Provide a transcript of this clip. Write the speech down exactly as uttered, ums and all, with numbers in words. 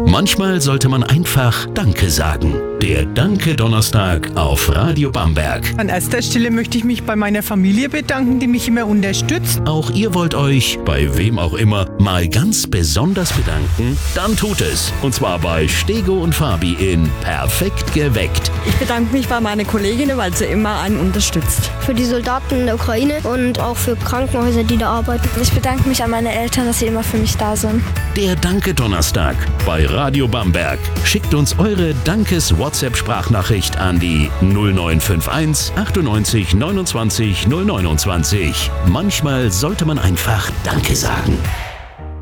Manchmal sollte man einfach Danke sagen. Der Danke-Donnerstag auf Radio Bamberg. An erster Stelle möchte ich mich bei meiner Familie bedanken, die mich immer unterstützt. Auch ihr wollt euch, bei wem auch immer, mal ganz besonders bedanken? Dann tut es. Und zwar bei Stego und Fabi in Perfekt geweckt. Ich bedanke mich bei meiner Kollegin, weil sie immer einen unterstützt. Für die Soldaten in der Ukraine und auch für Krankenhäuser, die da arbeiten. Ich bedanke mich an meine Eltern, dass sie immer für mich da sind. Der Danke-Donnerstag bei Radio Bamberg. Schickt uns eure Dankes-WhatsApp-Sprachnachricht an die null neun fünf eins achtundneunzig neunundzwanzig null neunundzwanzig. Manchmal sollte man einfach Danke sagen.